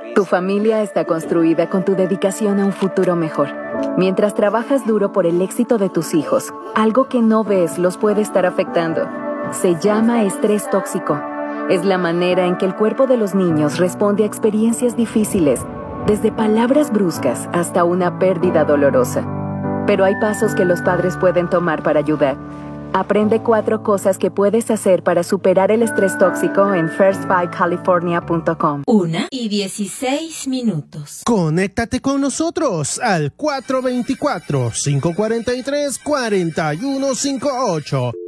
Tu familia está construida con tu dedicación a un futuro mejor. Mientras trabajas duro por el éxito de tus hijos, algo que no ves los puede estar afectando. Se llama estrés tóxico. Es la manera en que el cuerpo de los niños responde a experiencias difíciles, desde palabras bruscas hasta una pérdida dolorosa. Pero hay pasos que los padres pueden tomar para ayudar. Aprende 4 cosas que puedes hacer para superar el estrés tóxico en first5california.com. 1:16. Conéctate con nosotros al 424-543-4158.